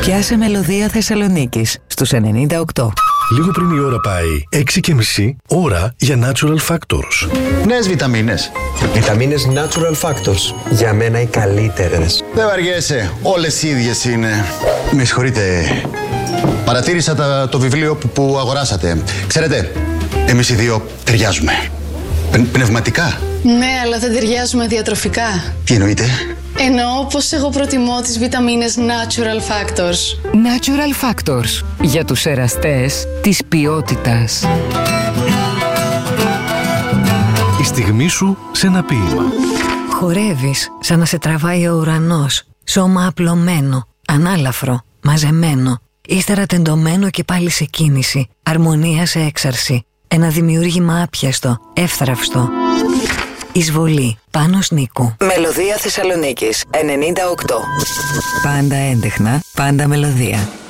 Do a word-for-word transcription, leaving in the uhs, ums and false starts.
Πιάσε Μελωδία Θεσσαλονίκης στους ενενήντα οκτώ. Λίγο πριν η ώρα πάει έξι και μισή, ώρα για Natural Factors. Νέες βιταμίνες. Βιταμίνες Natural Factors. Για μένα οι καλύτερες. Δεν βαριέσαι, όλες οι ίδιες είναι. Με συγχωρείτε, παρατήρησα τα, το βιβλίο που, που αγοράσατε. Ξέρετε, εμείς οι δύο ταιριάζουμε. Πν, πνευματικά. Ναι, αλλά δεν ταιριάζουμε διατροφικά. Τι εννοείτε? Εννοώ πως εγώ προτιμώ τις βιταμίνες Natural Factors. Natural Factors. Για τους εραστές της ποιότητας. Η στιγμή σου σε ένα ποίημα. Χορεύεις σαν να σε τραβάει ο ουρανός. Σώμα απλωμένο, ανάλαφρο, μαζεμένο. Ύστερα τεντωμένο και πάλι σε κίνηση. Αρμονία σε έξαρση. Ένα δημιούργημα άπιαστο, εύθραυστο. Εισβολή. Πάνος Νίκου. Μελωδία Θεσσαλονίκης ενενήντα οκτώ. Πάντα έντεχνα, πάντα μελωδία.